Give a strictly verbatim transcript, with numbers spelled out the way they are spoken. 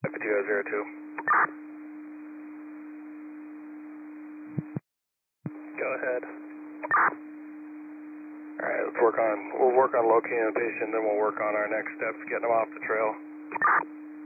two zero two. Go ahead. Alright, let's work on, we'll work on locating the patient, then we'll work on our next steps, getting them off the trail.